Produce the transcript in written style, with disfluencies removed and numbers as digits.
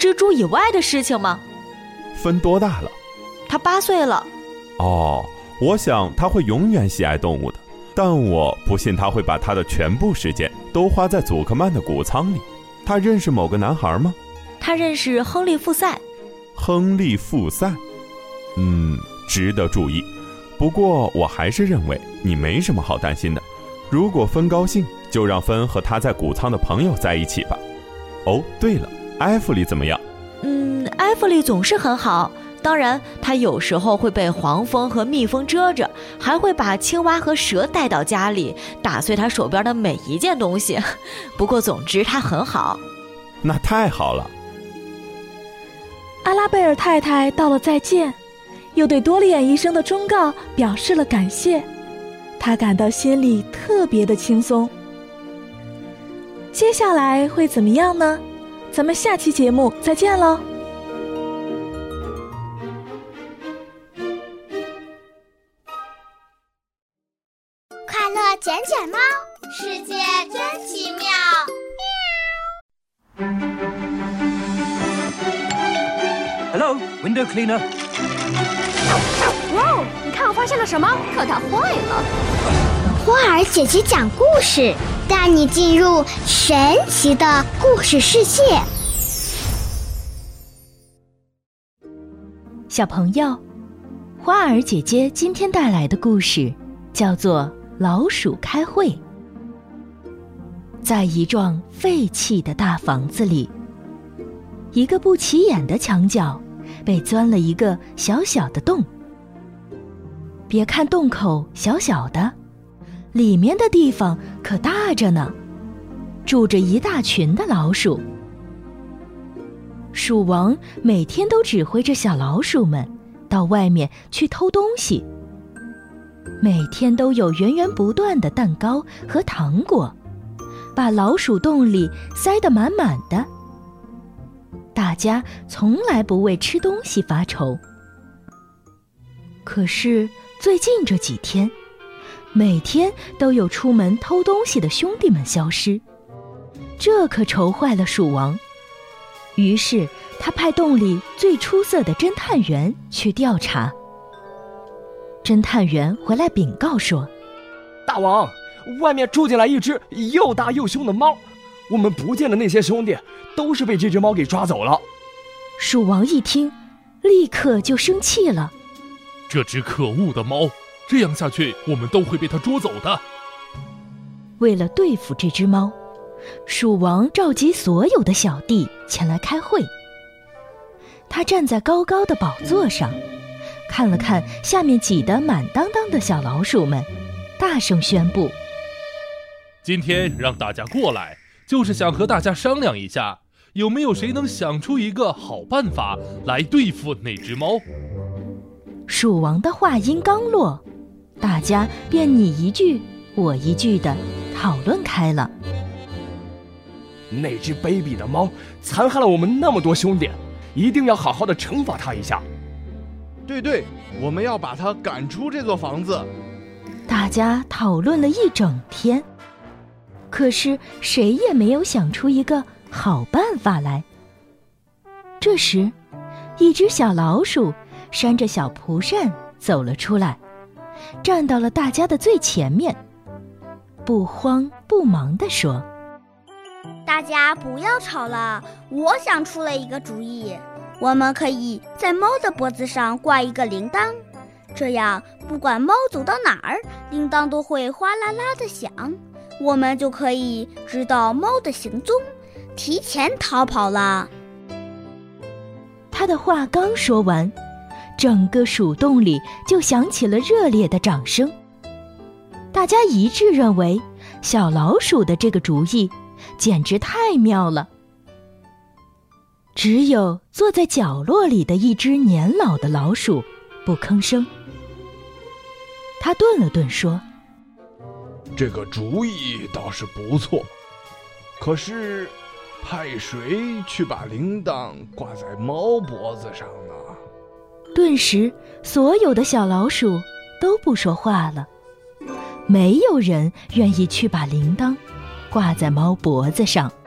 蜘蛛以外的事情吗？ 芬多大了？ 他8岁了。 哦，我想他会永远喜爱动物的，但我不信他会把他的全部时间都花在祖克曼的谷仓里。他认识某个男孩吗？ 他认识亨利·富塞。 亨利·富塞？值得注意。不过我还是认为你没什么好担心的。如果芬高兴，就让芬和他在谷仓的朋友在一起吧。哦，对了，埃弗里怎么样？ 埃弗里总是很好，当然他有时候会被黄蜂和蜜蜂蛰着，还会把青蛙和蛇带到家里，打碎他手边的每一件东西。不过总之他很好。 那太好了。 阿拉贝尔太太道了再见，又对多利安医生的忠告表示了感谢，她感到心里特别的轻松。接下来会怎么样呢？咱们下期节目再见喽。 快乐捡捡猫，世界真奇妙。 Hello, window cleaner. 哇哦，你看我发现了什么？可它坏了。 花儿姐姐讲故事，带你进入神奇的故事世界。 小朋友，花儿姐姐今天带来的故事叫做《老鼠开会》。在一幢废弃的大房子里，一个不起眼的墙角被钻了一个小小的洞。别看洞口小小的，里面的地方可大着呢，住着一大群的老鼠。鼠王每天都指挥着小老鼠们到外面去偷东西，每天都有源源不断的蛋糕和糖果，把老鼠洞里塞得满满的。大家从来不为吃东西发愁。可是最近这几天，每天都有出门偷东西的兄弟们消失，这可愁坏了鼠王。于是他派洞里最出色的侦探员去调查。侦探员回来禀告说， 大王，外面住进来一只又大又凶的猫，我们不见的那些兄弟都是被这只猫给抓走了。 鼠王一听，立刻就生气了。 这只可恶的猫，这样下去我们都会被它捉走的。 为了对付这只猫，鼠王召集所有的小弟前来开会。他站在高高的宝座上，看了看下面挤得满当当的小老鼠们，大声宣布， 今天让大家过来，就是想和大家商量一下，有没有谁能想出一个好办法来对付那只猫。 鼠王的话音刚落，大家便你一句我一句地讨论开了。 那只卑鄙的猫残害了我们那么多兄弟，一定要好好的惩罚它一下。 对，我们要把它赶出这座房子。 大家讨论了一整天，可是谁也没有想出一个好办法来。这时，一只小老鼠扇着小蒲扇走了出来，站到了大家的最前面，不慌不忙地说， 大家不要吵了，我想出了一个主意，我们可以在猫的脖子上挂一个铃铛，这样不管猫走到哪儿，铃铛都会哗啦啦地响，我们就可以知道猫的行踪，提前逃跑了。 他的话刚说完，整个鼠洞里就响起了热烈的掌声。大家一致认为小老鼠的这个主意简直太妙了。只有坐在角落里的一只年老的老鼠不吭声。他顿了顿说， 这个主意倒是不错，可是派谁去把铃铛挂在猫脖子上呢？ 顿时所有的小老鼠都不说话了，没有人愿意去把铃铛挂在猫脖子上。